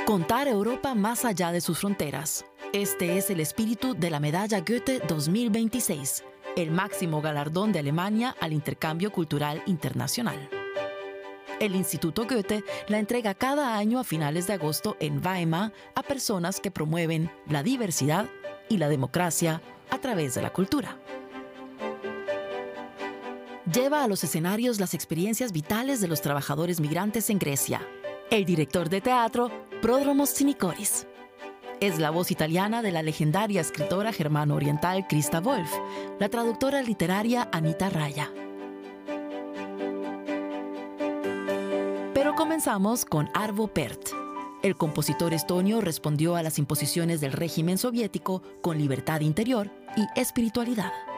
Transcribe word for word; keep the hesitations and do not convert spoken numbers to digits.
Contar Europa más allá de sus fronteras. Este es el espíritu de la Medalla Goethe dos mil veintiséis, el máximo galardón de Alemania al intercambio cultural internacional. El Instituto Goethe la entrega cada año a finales de agosto en Weimar a personas que promueven la diversidad y la democracia a través de la cultura. Lleva a los escenarios las experiencias vitales de los trabajadores migrantes en Grecia. El director de teatro, Pródromos Sinikoris. Es la voz italiana de la legendaria escritora germano-oriental Christa Wolf, la traductora literaria Anita Raya. Pero comenzamos con Arvo Pärt. El compositor estonio respondió a las imposiciones del régimen soviético con libertad interior y espiritualidad.